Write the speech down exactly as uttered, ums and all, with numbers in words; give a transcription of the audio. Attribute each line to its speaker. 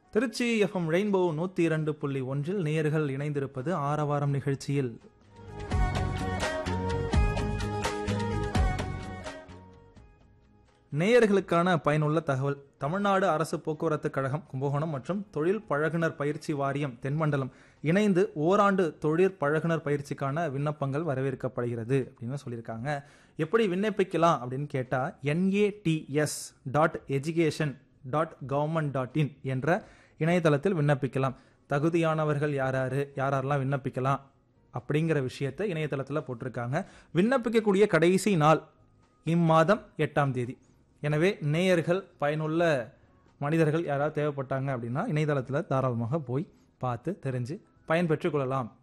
Speaker 1: Trichy FM rainbow நூத்தி இரண்டு புள்ளி ஒன்றில் நேயர்கள் இணைந்திருப்பது ஆரவாரம் நிகழ்ச்சியில். நேயர்களுக்கான பயனுள்ள தகவல். தமிழ்நாடு அரசு போக்குவரத்து கழகம் கும்பகோணம் மற்றும் தொழில் பழகுனர் பயிற்சி வாரியம் தென்மண்டலம் இணைந்து ஓராண்டு தொழில் பழகுனர் பயிற்சிக்கான விண்ணப்பங்கள் வரவேற்கப்படுகிறது அப்படின்னு சொல்லியிருக்காங்க. எப்படி விண்ணப்பிக்கலாம் அப்படின்னு கேட்டா NATS dot education dot government dot in என்ற இணையதளத்தில் விண்ணப்பிக்கலாம். தகுதியானவர்கள் யாராரு யாரெல்லாம் விண்ணப்பிக்கலாம் அப்படிங்கிற விஷயத்தை இணையதளத்தில் போட்டிருக்காங்க. விண்ணப்பிக்கக்கூடிய கடைசி நாள் இம்மாதம் எட்டாம் தேதி. எனவே நேயர்கள், பயனுள்ள மனிதர்கள் யாராவது தேவைப்பட்டாங்க அப்படின்னா இணையதளத்தில் தாராளமாக போய் பார்த்து தெரிஞ்சு பயன்பெற்றுக் கொள்ளலாம்.